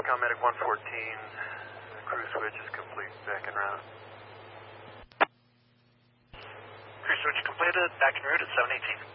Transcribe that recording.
ComMedic 114, crew switch is complete, back en route. Crew switch completed, back en route at 718.